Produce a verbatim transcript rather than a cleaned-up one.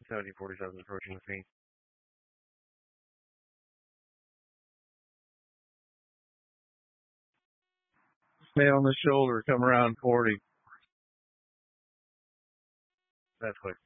seventeen forty-seven is approaching the scene. Stay on the shoulder, come around forty. That's quick.